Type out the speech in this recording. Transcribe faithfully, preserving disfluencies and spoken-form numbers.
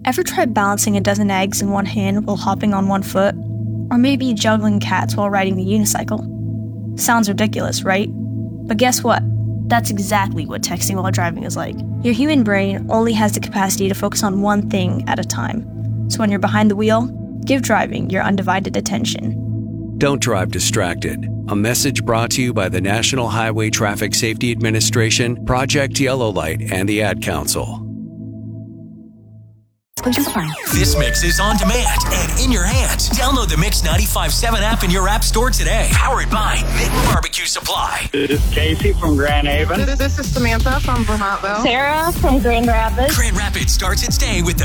Ever try balancing a dozen eggs in one hand while hopping on one foot? Or maybe juggling cats while riding the unicycle? Sounds ridiculous, right? But guess what? That's exactly what texting while driving is like. Your human brain only has the capacity to focus on one thing at a time. So when you're behind the wheel, give driving your undivided attention. Don't drive distracted. A message brought to you by the National Highway Traffic Safety Administration, Project Yellow Light, and the Ad Council. This mix is on demand and in your hands. Download the Mix ninety-five point seven app in your app store today. Powered by Mitten Barbecue Supply. This is Casey from Grand Haven. This is Samantha from Vermontville. Sarah from Grand Rapids. Grand Rapids starts its day with the